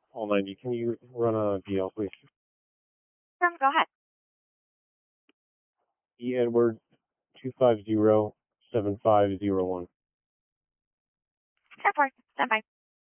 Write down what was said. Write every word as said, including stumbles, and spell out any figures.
All ninety, can you run a D L, please? Sure, go ahead. E. Edward two five zero seven five zero one. ten four, stand by.